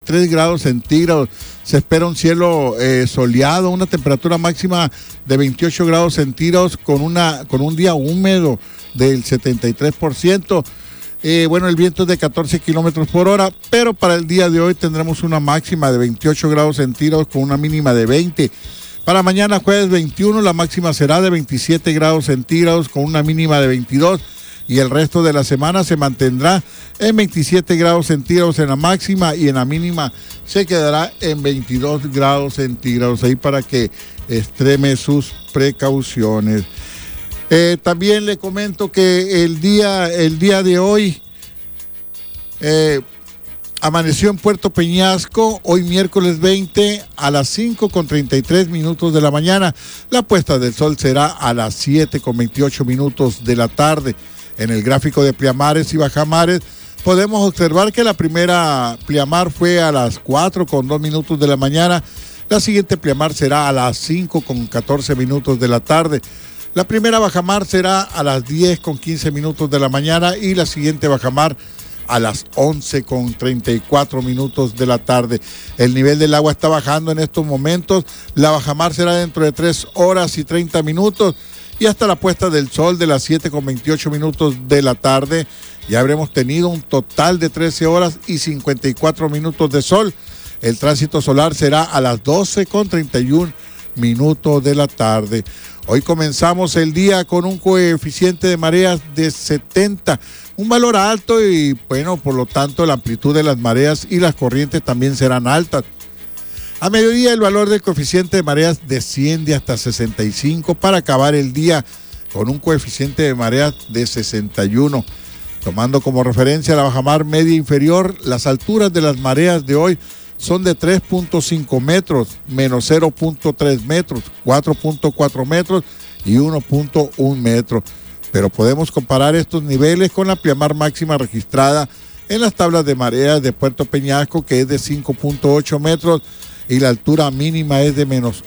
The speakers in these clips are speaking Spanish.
23 grados centígrados. Se espera un cielo soleado, una temperatura máxima de 28 grados centígrados con un día húmedo del 73%. El viento es de 14 kilómetros por hora, pero para el día de hoy tendremos una máxima de 28 grados centígrados con una mínima de 20. Para mañana, jueves 21, la máxima será de 27 grados centígrados con una mínima de 22. Y el resto de la semana se mantendrá en 27 grados centígrados en la máxima y en la mínima se quedará en 22 grados centígrados. Ahí para que extreme sus precauciones. También le comento que el día de hoy amaneció en Puerto Peñasco, hoy miércoles 20 a las 5:33 de la mañana. La puesta del sol será a las 7:28 de la tarde. En el gráfico de pleamares y bajamares podemos observar que la primera pleamar fue a las 4:02 de la mañana. La siguiente pleamar será a las 5:14 de la tarde. La primera bajamar será a las 10:15 de la mañana y la siguiente bajamar a las 11:34 de la tarde. El nivel del agua está bajando en estos momentos. La bajamar será dentro de 3 horas y 30 minutos. Y hasta la puesta del sol de las 7:28 de la tarde ya habremos tenido un total de 13 horas y 54 minutos de sol. El tránsito solar será a las 12:31 de la tarde. Hoy comenzamos el día con un coeficiente de mareas de 70, un valor alto y por lo tanto la amplitud de las mareas y las corrientes también serán altas. A mediodía el valor del coeficiente de mareas desciende hasta 65 para acabar el día con un coeficiente de mareas de 61. Tomando como referencia la bajamar media inferior, las alturas de las mareas de hoy son de 3.5 metros, menos 0.3 metros, 4.4 metros y 1.1 metro. Pero podemos comparar estos niveles con la pleamar máxima registrada en las tablas de mareas de Puerto Peñasco, que es de 5.8 metros, y la altura mínima es de menos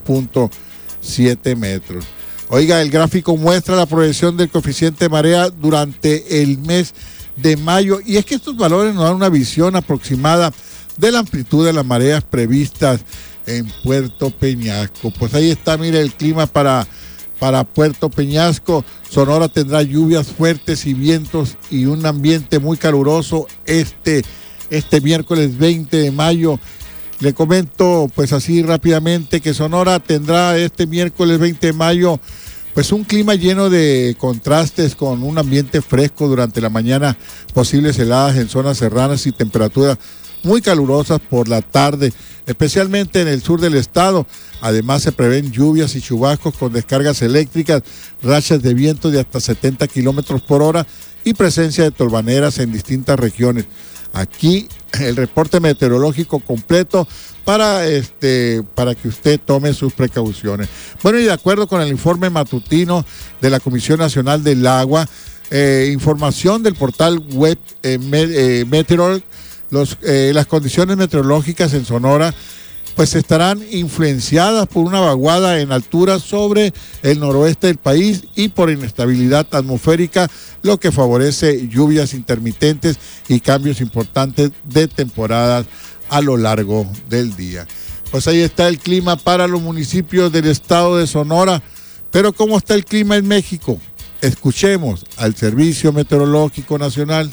1.7 metros. Oiga, el gráfico muestra la proyección del coeficiente de marea durante el mes de mayo, y es que estos valores nos dan una visión aproximada de la amplitud de las mareas previstas en Puerto Peñasco. Pues ahí está, mire, el clima para Puerto Peñasco. Sonora tendrá lluvias fuertes y vientos y un ambiente muy caluroso este miércoles 20 de mayo. Le comento pues así rápidamente que Sonora tendrá este miércoles 20 de mayo pues un clima lleno de contrastes con un ambiente fresco durante la mañana, posibles heladas en zonas serranas y temperaturas muy calurosas por la tarde, especialmente en el sur del estado. Además se prevén lluvias y chubascos con descargas eléctricas, rachas de viento de hasta 70 kilómetros por hora y presencia de tolvaneras en distintas regiones. Aquí el reporte meteorológico completo para que usted tome sus precauciones. Bueno, y de acuerdo con el informe matutino de la Comisión Nacional del Agua, información del portal web Meteorol, las condiciones meteorológicas en Sonora pues estarán influenciadas por una vaguada en altura sobre el noroeste del país y por inestabilidad atmosférica, lo que favorece lluvias intermitentes y cambios importantes de temporadas a lo largo del día. Pues ahí está el clima para los municipios del estado de Sonora. Pero ¿cómo está el clima en México? Escuchemos al Servicio Meteorológico Nacional.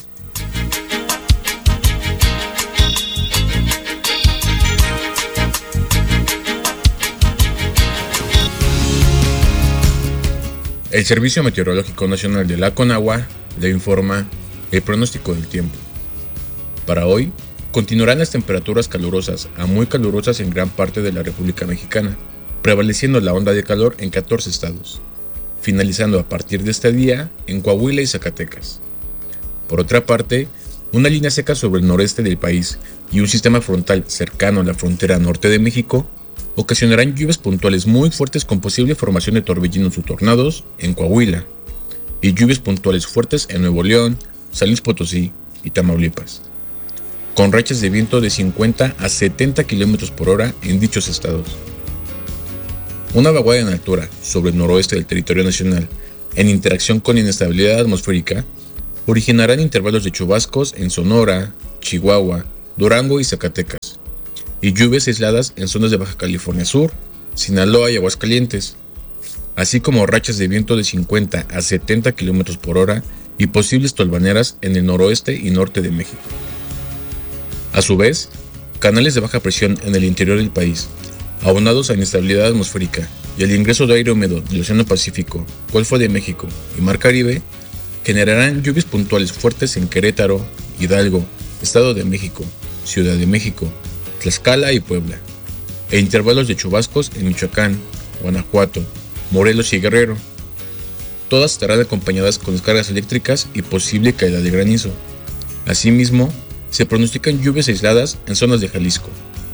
El Servicio Meteorológico Nacional de la Conagua le informa el pronóstico del tiempo. Para hoy, continuarán las temperaturas calurosas a muy calurosas en gran parte de la República Mexicana, prevaleciendo la onda de calor en 14 estados, finalizando a partir de este día en Coahuila y Zacatecas. Por otra parte, una línea seca sobre el noreste del país y un sistema frontal cercano a la frontera norte de México ocasionarán lluvias puntuales muy fuertes con posible formación de torbellinos o tornados en Coahuila y lluvias puntuales fuertes en Nuevo León, San Luis Potosí y Tamaulipas, con rachas de viento de 50 a 70 km por hora en dichos estados. Una vaguada en altura sobre el noroeste del territorio nacional, en interacción con inestabilidad atmosférica, originarán intervalos de chubascos en Sonora, Chihuahua, Durango y Zacatecas, y lluvias aisladas en zonas de Baja California Sur, Sinaloa y Aguascalientes, así como rachas de viento de 50 a 70 km por hora y posibles tolvaneras en el noroeste y norte de México. A su vez, canales de baja presión en el interior del país, aunados a inestabilidad atmosférica y al ingreso de aire húmedo del Océano Pacífico, Golfo de México y Mar Caribe, generarán lluvias puntuales fuertes en Querétaro, Hidalgo, Estado de México, Ciudad de México, Tlaxcala y Puebla, e intervalos de chubascos en Michoacán, Guanajuato, Morelos y Guerrero. Todas estarán acompañadas con descargas eléctricas y posible caída de granizo. Asimismo, se pronostican lluvias aisladas en zonas de Jalisco.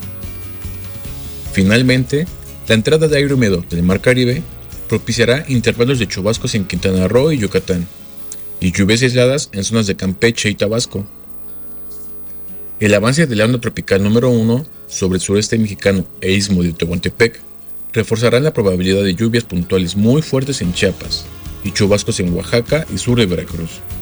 Finalmente, la entrada de aire húmedo del Mar Caribe propiciará intervalos de chubascos en Quintana Roo y Yucatán, y lluvias aisladas en zonas de Campeche y Tabasco. El avance de la onda tropical número 1 sobre el sureste mexicano e istmo de Tehuantepec reforzará la probabilidad de lluvias puntuales muy fuertes en Chiapas y chubascos en Oaxaca y sur de Veracruz.